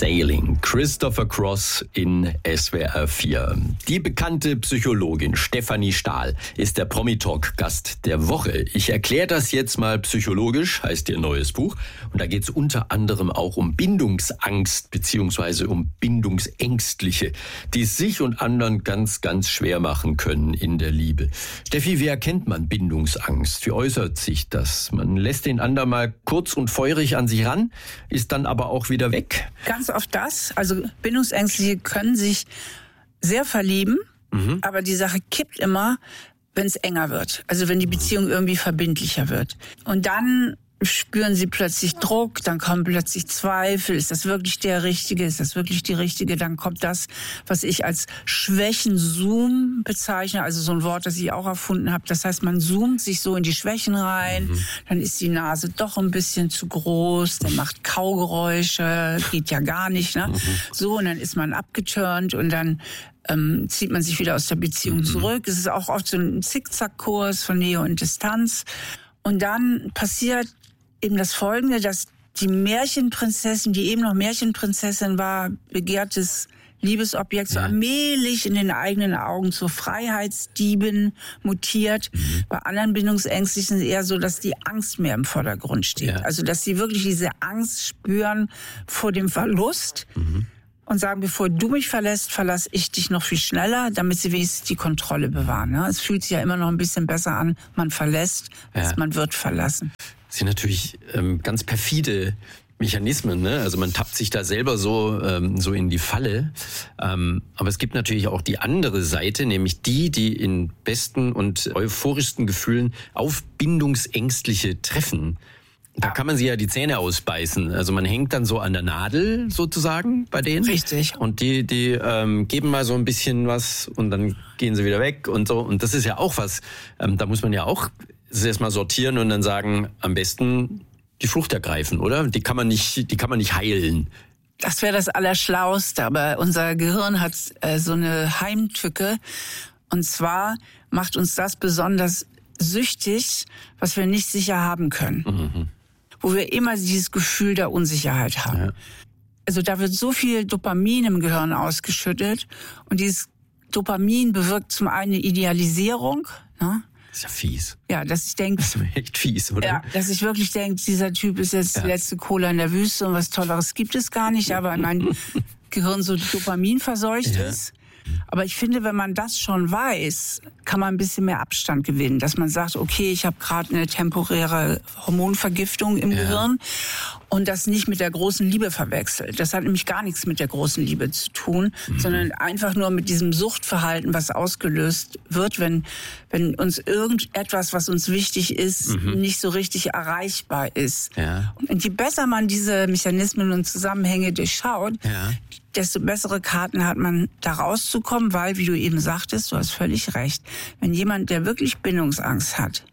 Sailing. Christopher Cross in SWR 4. Die bekannte Psychologin Stefanie Stahl ist der Promi-Talk-Gast der Woche. Ich erkläre das jetzt mal psychologisch, heißt ihr neues Buch. Und da geht es unter anderem auch um Bindungsangst bzw. um Bindungsängstliche, die es sich und anderen ganz, ganz schwer machen können in der Liebe. Steffi, wie erkennt man Bindungsangst? Wie äußert sich das? Man lässt den anderen mal kurz und feurig an sich ran, ist dann aber auch wieder weg. Ganz oft das. Also Bindungsängstliche können sich sehr verlieben, aber die Sache kippt immer, wenn es enger wird. Also wenn die Beziehung irgendwie verbindlicher wird. Und dann spüren sie plötzlich Druck, dann kommen plötzlich Zweifel. Ist das wirklich der Richtige? Ist das wirklich die Richtige? Dann kommt das, was ich als Schwächen-Zoom bezeichne, also so ein Wort, das ich auch erfunden habe. Das heißt, man zoomt sich so in die Schwächen rein, dann ist die Nase doch ein bisschen zu groß, der macht Kaugeräusche, geht ja gar nicht, ne? So, und dann ist man abgeturnt und dann zieht man sich wieder aus der Beziehung zurück. Es ist auch oft so ein Zickzackkurs von Nähe und Distanz. Und dann passiert eben das Folgende, dass die Märchenprinzessin, die eben noch Märchenprinzessin war, begehrtes Liebesobjekt, so allmählich in den eigenen Augen zur Freiheitsdiebin mutiert. Bei anderen Bindungsängstlichen ist es eher so, dass die Angst mehr im Vordergrund steht. Ja. Also, dass sie wirklich diese Angst spüren vor dem Verlust und sagen, bevor du mich verlässt, verlasse ich dich noch viel schneller, damit sie wenigstens die Kontrolle bewahren. Es fühlt sich ja immer noch ein bisschen besser an, man verlässt, als man wird verlassen. Das sind natürlich ganz perfide Mechanismen, ne? Also man tappt sich da selber so in die Falle. Aber es gibt natürlich auch die andere Seite, nämlich die in besten und euphorischsten Gefühlen auf Bindungsängstliche treffen. Da kann man sich ja die Zähne ausbeißen. Also man hängt dann so an der Nadel sozusagen bei denen. Richtig. Und die geben mal so ein bisschen was und dann gehen sie wieder weg und so. Und das ist ja auch was, da muss man ja auch erstmal sortieren und dann sagen, am besten die Flucht ergreifen, oder? Die kann man nicht heilen. Das wäre das Allerschlauste, aber unser Gehirn hat so eine Heimtücke. Und zwar macht uns das besonders süchtig, was wir nicht sicher haben können. Wo wir immer dieses Gefühl der Unsicherheit haben. Ja. Also da wird so viel Dopamin im Gehirn ausgeschüttet und dieses Dopamin bewirkt zum einen eine Idealisierung, ne? Das ist ja fies. Ja, dass ich denke... Das ist echt fies, oder? Ja, dass ich wirklich denke, dieser Typ ist jetzt die letzte Cola in der Wüste und was Tolleres gibt es gar nicht, aber mein Gehirn so Dopamin verseucht ist. Aber ich finde, wenn man das schon weiß, kann man ein bisschen mehr Abstand gewinnen. Dass man sagt, okay, ich habe gerade eine temporäre Hormonvergiftung im Gehirn und das nicht mit der großen Liebe verwechselt. Das hat nämlich gar nichts mit der großen Liebe zu tun, sondern einfach nur mit diesem Suchtverhalten, was ausgelöst wird, wenn uns irgendetwas, was uns wichtig ist, nicht so richtig erreichbar ist. Ja. Und je besser man diese Mechanismen und Zusammenhänge durchschaut, desto bessere Karten hat man, da rauszukommen, weil, wie du eben sagtest, du hast völlig recht, wenn jemand, der wirklich Bindungsangst hat,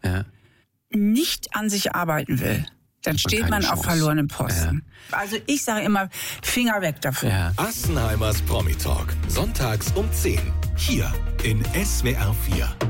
nicht an sich arbeiten will, dann steht man auf verlorenem Posten. Ja. Also ich sage immer, Finger weg davon. Ja. Assenheimers Promi Talk, sonntags um 10, hier in SWR 4.